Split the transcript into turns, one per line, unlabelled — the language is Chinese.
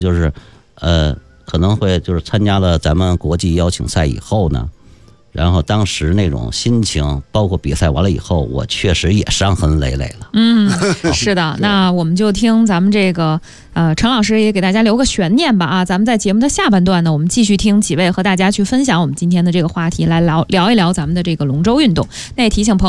就是可能会就是参加了咱们国际邀请赛以后呢，然后当时那种心情，包括比赛完了以后，我确实也伤痕累累了。
是的，那我们就听咱们这个陈老师也给大家留个悬念吧啊，咱们在节目的下半段呢，我们继续听几位和大家去分享我们今天的这个话题，来聊一聊咱们的这个龙舟运动。那也提醒朋友。